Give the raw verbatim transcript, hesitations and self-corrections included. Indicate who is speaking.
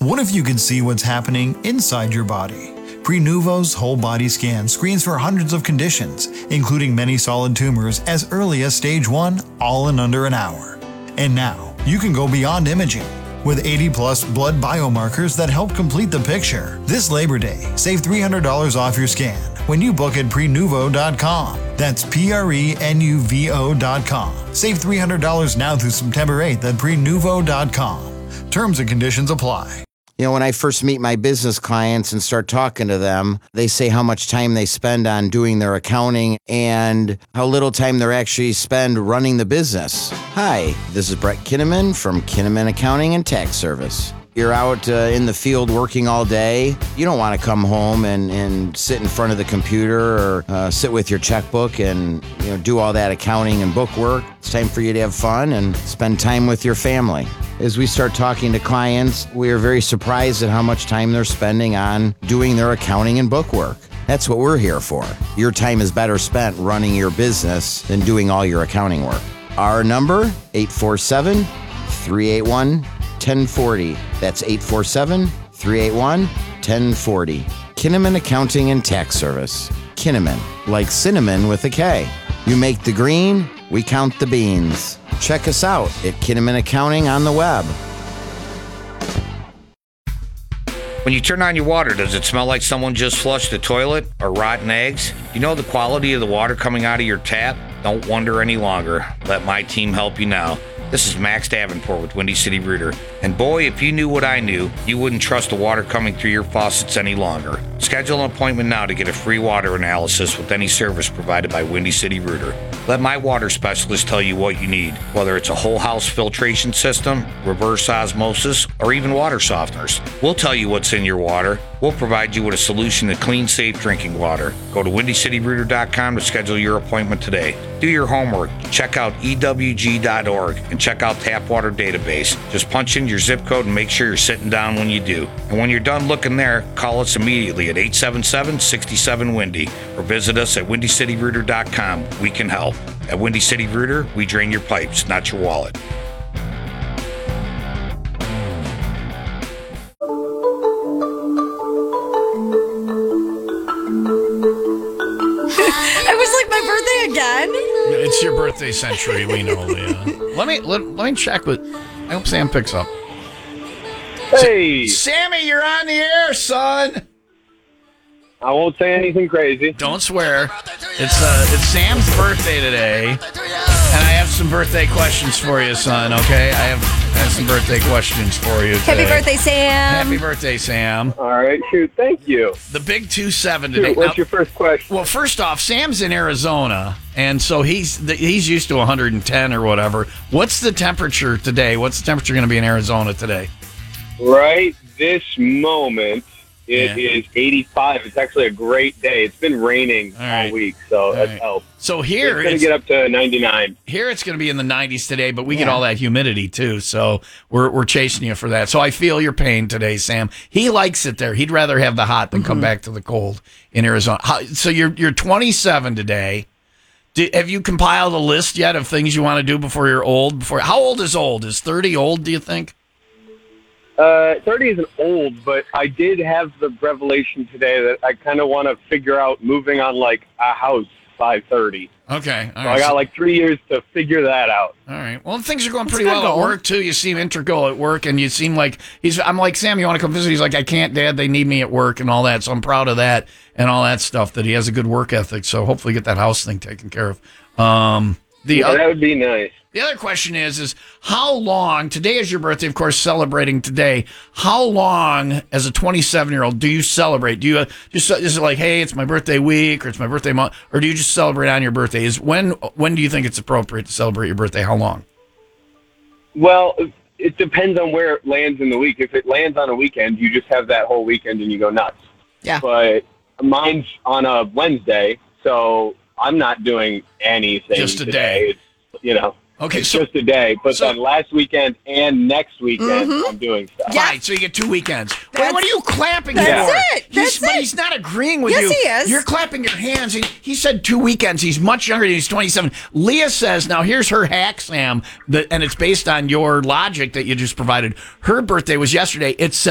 Speaker 1: What if you could see what's happening inside your body? Prenuvo's whole body scan screens for hundreds of conditions, including many solid tumors as early as stage one, all in under an hour. And now, you can go beyond imaging. With eighty plus blood biomarkers that help complete the picture. This Labor Day, save three hundred dollars off your scan when you book at prenuvo dot com. That's P R E N U V O dot com. Save three hundred dollars now through September eighth at prenuvo dot com. Terms and conditions apply.
Speaker 2: You know, when I first meet my business clients and start talking to them, they say how much time they spend on doing their accounting and how little time they actually spend running the business. Hi, this is Brett Kinnaman from Kinnaman Accounting and Tax Service. You're out uh, in the field working all day. You don't want to come home and, and sit in front of the computer or uh, sit with your checkbook and you know do all that accounting and book work. It's time for you to have fun and spend time with your family. As we start talking to clients, we are very surprised at how much time they're spending on doing their accounting and book work. That's what we're here for. Your time is better spent running your business than doing all your accounting work. Our number, eight four seven, three eight one, one oh four oh. That's eight four seven, three eight one, one oh four oh. Kinnaman Accounting and Tax Service. Kinnaman, like cinnamon with a K. You make the green, we count the beans. Check us out at Kinnaman Accounting on the web.
Speaker 3: When you turn on your water, does it smell like someone just flushed the toilet or rotten eggs? You know the quality of the water coming out of your tap? Don't wonder any longer. Let my team help you now. This is Max Davenport with Windy City Rooter. And boy, if you knew what I knew, you wouldn't trust the water coming through your faucets any longer. Schedule an appointment now to get a free water analysis with any service provided by Windy City Rooter. Let my water specialist tell you what you need, whether it's a whole house filtration system, reverse osmosis, or even water softeners. We'll tell you what's in your water. We'll provide you with a solution to clean, safe drinking water. Go to windy city rooter dot com to schedule your appointment today. Do your homework. Check out E W G dot org and check out Tap Water Database. Just punch in your zip code and make sure you're sitting down when you do. And when you're done looking there, call us immediately at eight seven seven, six seven, Windy or visit us at windy city rooter dot com. We can help. At Windy City Rooter, we drain your pipes, not your wallet.
Speaker 4: Again?
Speaker 5: It's your birthday century, we know, Leah. Let me let, let me check with. I hope Sam picks up.
Speaker 6: Hey,
Speaker 5: S- Sammy, you're on the air, son.
Speaker 6: I won't say anything crazy.
Speaker 5: Don't swear. It's uh, it's Sam's birthday today, and I have some birthday questions for you, son. Okay, I have, I have some birthday questions for you today.
Speaker 4: Happy birthday, Sam!
Speaker 5: Happy birthday, Sam.
Speaker 6: All right, shoot, thank you.
Speaker 5: The big two seven
Speaker 6: Shoot,
Speaker 5: today.
Speaker 6: what's
Speaker 5: Now,
Speaker 6: your first question?
Speaker 5: well, first off, Sam's in Arizona, and so he's he's used to one hundred ten or whatever. What's the temperature today? What's the temperature going to be in Arizona today?
Speaker 6: Right this moment, it
Speaker 5: Yeah.
Speaker 6: is eighty-five. It's actually a great day. It's been raining all,
Speaker 5: All right.
Speaker 6: week, so
Speaker 5: All
Speaker 6: that's
Speaker 5: right.
Speaker 6: helped.
Speaker 5: So here
Speaker 6: It's going to
Speaker 5: it's,
Speaker 6: get up to ninety-nine.
Speaker 5: here it's going to be in the nineties today, but we get
Speaker 2: Yeah.
Speaker 5: all that humidity too. So we're we're chasing you for that. So I feel your pain today, Sam. He likes it there. He'd rather have the hot than come back to the cold in Arizona. How, so you're you're twenty-seven today. Do, have you compiled a list yet of things you want to do before you're old? Before how old is old? Is thirty old? Do you think?
Speaker 6: Uh, thirty isn't old, but I did have the revelation today that I kind of want to figure out moving on like a house by thirty.
Speaker 5: Okay. All
Speaker 6: So
Speaker 5: right.
Speaker 6: I got
Speaker 5: So-
Speaker 6: like three years to figure that out.
Speaker 5: All right. Well, things are going pretty
Speaker 4: good
Speaker 5: well at
Speaker 4: goal.
Speaker 5: work too. You seem integral at work, and you seem like he's. I'm like Sam. You want to come visit? He's like, I can't, Dad. They need me at work and all that. So I'm proud of that and all that stuff. That he has a good work ethic. So hopefully get that house thing taken care of. Um, the
Speaker 6: Yeah,
Speaker 5: oth-
Speaker 6: that would be nice.
Speaker 5: the other question is is how long? Today is your birthday, of course. Celebrating today. How long, as a twenty-seven year old, do you celebrate? Do you uh, just is it like, hey, it's my birthday week or it's my birthday month, or do you just celebrate on your birthday? Is when when do you think it's appropriate to celebrate your birthday? How long?
Speaker 6: Well, it depends on where it lands in the week. If it lands on a weekend, you just have that whole weekend and you go nuts.
Speaker 4: Yeah.
Speaker 6: But mine's on a Wednesday, so I'm not doing anything
Speaker 5: Just a
Speaker 6: today.
Speaker 5: day.
Speaker 6: It's, you know,
Speaker 5: Okay,
Speaker 6: it's
Speaker 5: so
Speaker 6: just a day. But
Speaker 5: so-
Speaker 6: then last weekend and next weekend, I'm doing stuff.
Speaker 4: Yeah.
Speaker 5: Right, so you get two weekends. Wait,
Speaker 4: That's-
Speaker 5: what are you clapping
Speaker 4: that's
Speaker 5: for?
Speaker 4: it.
Speaker 5: He's,
Speaker 4: That's
Speaker 5: but
Speaker 4: it.
Speaker 5: he's not agreeing with
Speaker 4: Yes,
Speaker 5: you.
Speaker 4: he is.
Speaker 5: You're clapping your hands. He, he said two weekends. He's much younger. He's twenty-seven. Leah says, now here's her hack, Sam, that, and it's based on your logic that you just provided. Her birthday was yesterday. It's